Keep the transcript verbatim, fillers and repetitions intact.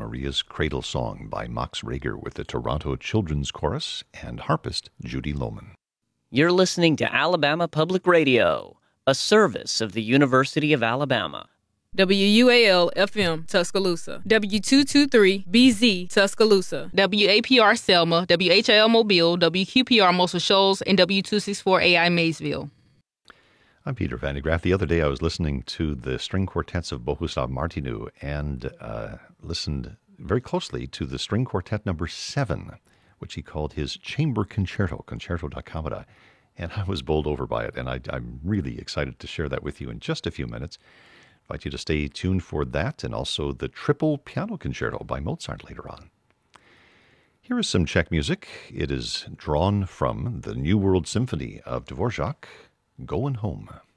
Maria's Cradle Song by Max Reger with the Toronto Children's Chorus and harpist Judy Lohman. You're listening to Alabama Public Radio, a service of the University of Alabama. W U A L F M Tuscaloosa, W two twenty-three B Z Tuscaloosa, W A P R Selma, W H L Mobile, W Q P R Muscle Shoals, and W two sixty-four A I Maysville. I'm Peter Van de Graaff. The other day I was listening to the string quartets of Bohuslav Martinu and uh, listened very closely to the string quartet number seven, which he called his Chamber Concerto, Concerto da Camera. And I was bowled over by it, and I, I'm really excited to share that with you in just a few minutes. I invite you to stay tuned for that and also the Triple Piano Concerto by Mozart later on. Here is some Czech music. It is drawn from the New World Symphony of Dvorak, Going Home.